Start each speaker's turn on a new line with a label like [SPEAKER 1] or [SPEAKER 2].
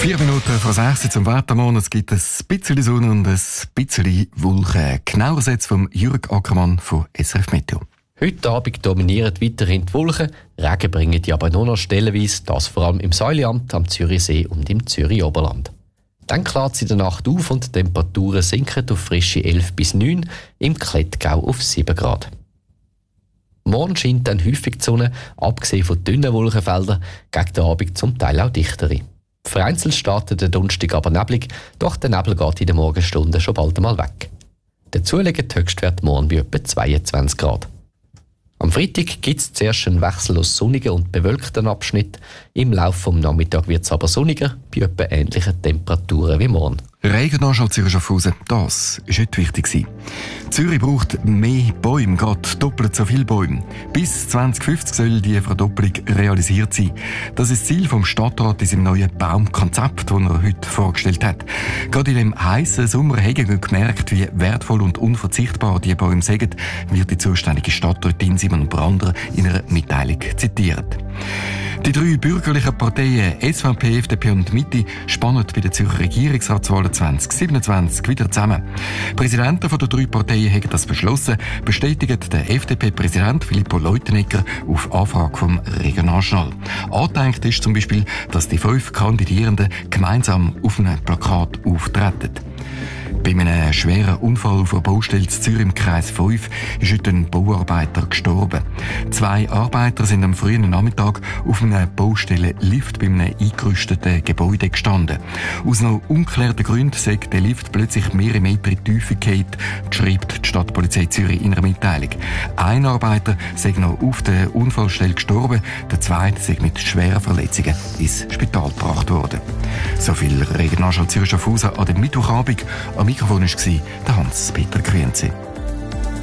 [SPEAKER 1] 4 Minuten vor 6 zum Wettermond. Es gibt ein bisschen Sonne und ein bisschen Wolken. Genauer jetzt vom Jürg Ackermann von SRF Meteo.
[SPEAKER 2] Heute Abend dominieren weiterhin die Wolken. Regen bringen die aber nur noch stellenweise, das vor allem im Säuliamt, am Zürichsee und im Zürich-Oberland. Dann klart es in der Nacht auf und die Temperaturen sinken auf frische 11 bis 9, im Klettgau auf 7 Grad. Morgen scheint dann häufig die Sonne, abgesehen von dünnen Wolkenfeldern, gegen den Abend zum Teil auch dichtere. Vereinzelt startet der Donnerstag aber neblig, doch der Nebel geht in den Morgenstunden schon bald einmal weg. Dazu liegen die Höchstwerte morgen bei etwa 22 Grad. Am Freitag gibt es zuerst einen Wechsel aus sonnigen und bewölkten Abschnitt. Im Laufe des Nachmittags wird es aber sonniger, bei etwa ähnlichen Temperaturen wie morgen.
[SPEAKER 1] Regenanschau Zürich-Schaffhausen, das war heute wichtig. Zürich braucht mehr Bäume, gerade doppelt so viele Bäume. Bis 2050 soll die Verdoppelung realisiert sein. Das ist das Ziel vom Stadtrat in seinem neuen Baumkonzept, das er heute vorgestellt hat. Gerade in dem heißen Sommer haben wir gemerkt, wie wertvoll und unverzichtbar die Bäume sind, wird die zuständige Stadträtin Simon Brander in einer Mitteilung zitiert. Die 3 bürgerlichen Parteien SVP, FDP und Mitte spannen bei der Zürcher Regierungsratswahl 2027 wieder zusammen. Die Präsidenten der 3 Parteien haben das beschlossen, bestätigt der FDP-Präsident Filippo Leutenegger auf Anfrage vom Regenanschau. Angedenkt ist zum Beispiel, dass die 5 Kandidierenden gemeinsam auf einem Plakat auftreten. Bei einem schweren Unfall auf einer Baustelle in Zürich im Kreis 5 ist heute ein Bauarbeiter gestorben. 2 Arbeiter sind am frühen Nachmittag auf einem Baustellenlift bei einem eingerüsteten Gebäude gestanden. Aus noch ungeklärten Gründen sei der Lift plötzlich mehrere Meter in die Tiefe gefallen, schreibt die Stadtpolizei Zürich in einer Mitteilung. Ein Arbeiter sei noch auf der Unfallstelle gestorben, der zweite sei mit schweren Verletzungen ins Spital gebracht worden. So viel Regenanschau Zürich-Schaffhausen an dem Mittwochabend. Am Mikrofon war der Hans-Peter Grünze.